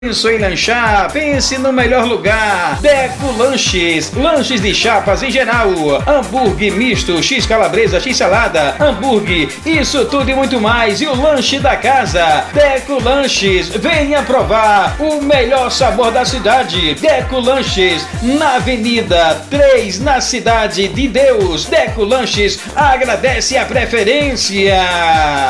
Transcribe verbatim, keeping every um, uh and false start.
Pensou em lanchar? Pense no melhor lugar. Deco Lanches. Lanches de chapas em geral. Hambúrguer misto, X calabresa, X salada, hambúrguer, isso tudo e muito mais. E o lanche da casa. Deco Lanches. Venha provar o melhor sabor da cidade. Deco Lanches. Na Avenida três, na Cidade de Deus. Deco Lanches agradece a preferência.